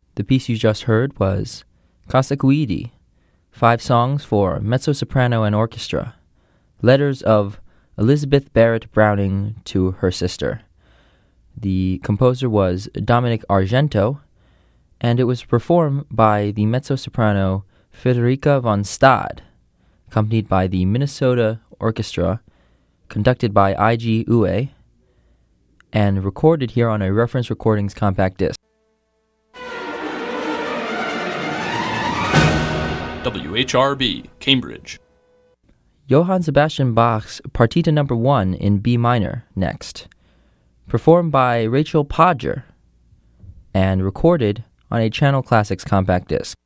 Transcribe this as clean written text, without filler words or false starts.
The piece you just heard was Kasakuidi, 5 songs for mezzo-soprano and orchestra, letters of Elizabeth Barrett Browning to her sister. The composer was Dominic Argento, and it was performed by the mezzo-soprano Federica von Stade, accompanied by the Minnesota Orchestra, conducted by I.G. Ue, and recorded here on a Reference Recordings compact disc. WHRB, Cambridge. Johann Sebastian Bach's Partita No. 1 in B minor next, performed by Rachel Podger, and recorded on a Channel Classics compact disc.